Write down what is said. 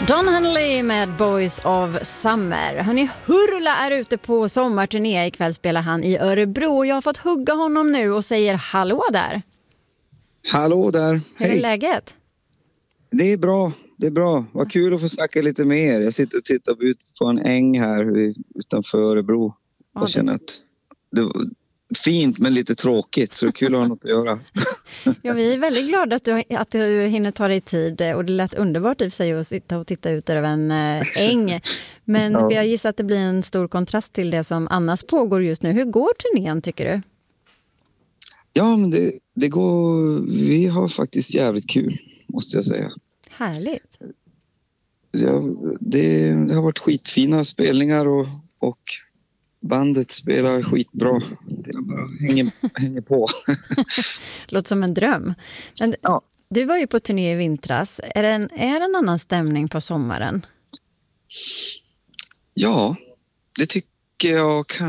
Don Henley med Boys of Summer. Hörrni, Hurla är ute på sommarturné. Ikväll spelar han i Örebro. Jag har fått hugga honom nu och säger hallå där. Hallå där. Hur är läget? Det är bra. Det är bra. Vad kul att få snacka lite mer. Jag sitter och tittar ut på en äng här utanför Örebro. Och känner att det var fint men lite tråkigt. Så det är kul att ha något att göra. Ja, vi är väldigt glada att du hinner ta dig tid. Och det lät underbart i sig att sitta och titta ut över en äng. Men vi har gissat att det blir en stor kontrast till det som annars pågår just nu. Hur går turnén tycker du? Ja, men det går... Vi har faktiskt jävligt kul, måste jag säga. Härligt. Ja, det har varit skitfina spelningar och bandet spelar skitbra. Det bara hänger på. Låter som en dröm. Men ja. Du var ju på turné i vintras. Är det en annan stämning på sommaren? Ja, det tycker jag kan.